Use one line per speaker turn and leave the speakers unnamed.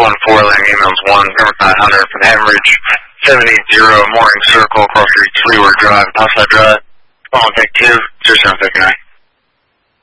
614, laying emails 1, Pembroke 900 for the Hemorrhage, 780 Mooring Circle, Cross Street, 3-Word Drive, Topside Drive. Take 2, 0759.